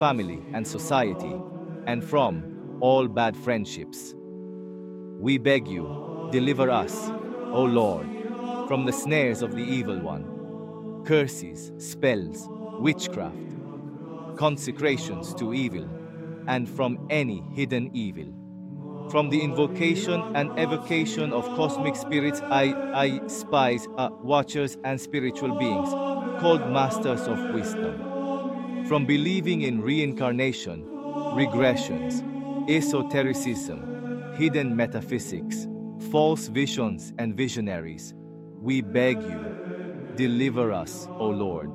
family, and society, and from all bad friendships. We beg you, deliver us, O Lord, from the snares of the evil one, curses, spells, witchcraft, consecrations to evil, and from any hidden evil. From the invocation and evocation of cosmic spirits, spies, watchers, and spiritual beings, called masters of wisdom. From believing in reincarnation, regressions, esotericism, hidden metaphysics, false visions, and visionaries, we beg you, deliver us, O Lord.